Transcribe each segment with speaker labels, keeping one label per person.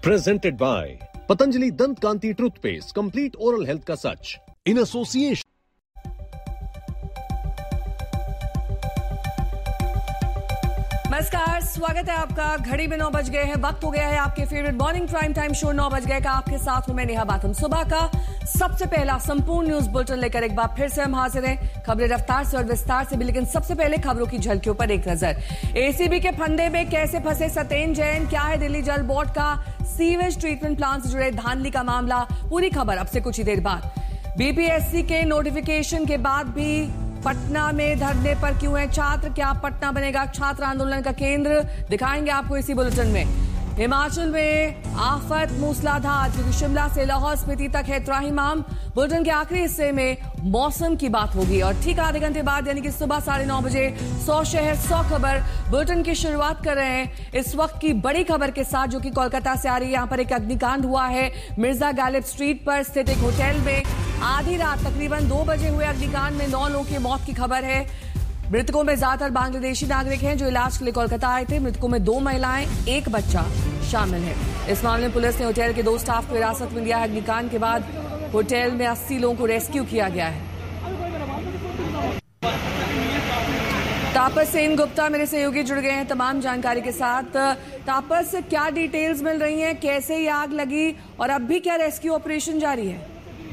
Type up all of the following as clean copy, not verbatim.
Speaker 1: Presented by Patanjali Dant Kanti Toothpaste, complete oral health का सच, in association.
Speaker 2: नमस्कार, स्वागत है आपका। घड़ी में 9 बज गए हैं। वक्त हो गया है आपके favourite morning prime time show 9 बज गए का। आपके साथ हूं मैं नेहा बाथम। सुबह का सबसे पहला संपूर्ण न्यूज बुलेटिन लेकर एक बार फिर से हम हाजिर हैं। खबरें रफ्तार से और विस्तार से भी, लेकिन सबसे पहले खबरों की झलकियों पर एक नजर। एसीबी के फंदे में कैसे फंसे सत्येंद्र जैन, क्या है दिल्ली जल बोर्ड का सीवेज ट्रीटमेंट प्लांट से जुड़े धांधली का मामला, पूरी खबर अब से कुछ ही देर बाद। बीपीएससी के नोटिफिकेशन के बाद भी पटना में धरने पर क्यों है छात्र, क्या पटना बनेगा छात्र आंदोलन का केंद्र, दिखाएंगे आपको इसी बुलेटिन में। हिमाचल में आफत मूसलाधार, क्योंकि शिमला से लाहौल स्पीति तक है त्राहिमाम। बुलेटिन के आखिरी हिस्से में मौसम की बात होगी और ठीक आधे घंटे बाद यानी कि सुबह 9:30 बजे 100 शहर 100 खबर बुलेटिन की शुरुआत कर रहे हैं इस वक्त की बड़ी खबर के साथ, जो कि कोलकाता से आ रही है। यहां पर एक अग्निकांड हुआ है मिर्जा गालिब स्ट्रीट पर स्थित एक होटल में। आधी रात तकरीबन 2 बजे हुए अग्निकांड में 9 लोगों की मौत की खबर है। मृतकों में ज्यादातर बांग्लादेशी नागरिक हैं जो इलाज के लिए कोलकाता आए थे। मृतकों में 2 महिलाएं, 1 बच्चा शामिल है। इस मामले में पुलिस ने होटल के 2 स्टाफ को हिरासत में लिया है। अग्निकांड के बाद होटल में 80 लोगों को रेस्क्यू किया गया है। तापस सेन गुप्ता मेरे सहयोगी जुड़ गए हैं तमाम जानकारी के साथ। तापस, क्या डिटेल्स मिल रही हैं, कैसे ये आग लगी और अब भी क्या रेस्क्यू ऑपरेशन जारी है?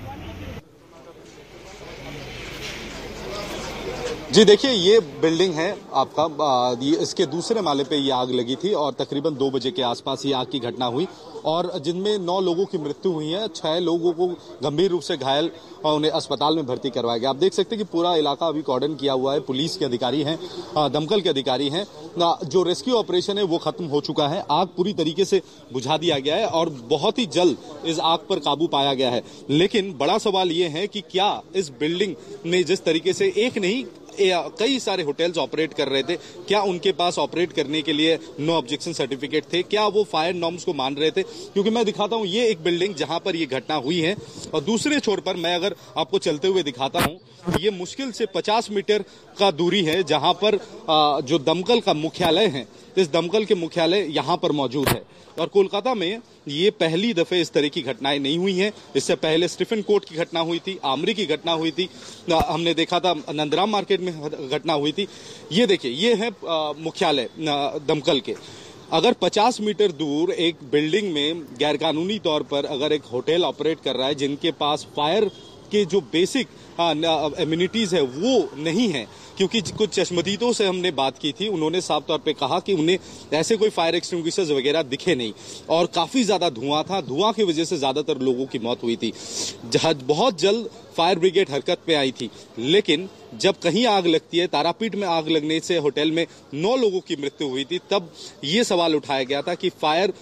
Speaker 3: जी देखिए, ये बिल्डिंग है आपका, इसके दूसरे माले पे ये आग लगी थी और तकरीबन 2 बजे के आसपास ये आग की घटना हुई और जिनमें 9 लोगों की मृत्यु हुई है, 6 लोगों को गंभीर रूप से घायल और उन्हें अस्पताल में भर्ती करवाया गया। आप देख सकते हैं कि पूरा इलाका अभी कॉर्डन किया हुआ है। पुलिस के अधिकारी हैं, दमकल के अधिकारी हैं। जो रेस्क्यू ऑपरेशन है वो खत्म हो चुका है। आग पूरी तरीके से बुझा दिया गया है और बहुत ही जल्द इस आग पर काबू पाया गया है। लेकिन बड़ा सवाल ये है कि क्या इस बिल्डिंग में जिस तरीके से एक नहीं कई सारे होटल्स ऑपरेट कर रहे थे, क्या उनके पास ऑपरेट करने के लिए नो ऑब्जेक्शन सर्टिफिकेट थे, क्या वो फायर नॉर्म्स को मान रहे थे? क्योंकि मैं दिखाता हूं, ये एक बिल्डिंग जहां पर ये घटना हुई है और दूसरे छोर पर मैं अगर आपको चलते हुए दिखाता हूं, ये मुश्किल से 50 मीटर का दूरी है जहां पर जो दमकल का मुख्यालय है, इस दमकल के मुख्यालय यहां पर मौजूद है। और कोलकाता में ये पहली दफे इस तरह की घटनाएं नहीं हुई हैं। इससे पहले स्टीफन कोर्ट की घटना हुई थी, आमरी की घटना हुई थी, हमने देखा था नंदराम मार्केट में घटना हुई थी। ये देखिए, ये है मुख्यालय दमकल के। अगर 50 मीटर दूर एक बिल्डिंग में गैरकानूनी तौर पर अगर एक होटल ऑपरेट कर रहा है, जिनके पास फायर के जो बेसिक एम्यूनिटीज है वो नहीं है, क्योंकि कुछ चश्मदीदों से हमने बात की थी, उन्होंने साफ तौर पे कहा कि उन्हें ऐसे कोई फायर एक्सटिंग्विशर्स वगैरह दिखे नहीं और काफी ज्यादा धुआं था। धुआं की वजह से ज्यादातर लोगों की मौत हुई थी। बहुत जल्द फायर ब्रिगेड हरकत में आई थी, लेकिन जब कहीं आग लगती है, तारापीठ में आग लगने से होटल में 9 लोगों की मृत्यु हुई थी, तब ये सवाल उठाया गया था कि फायर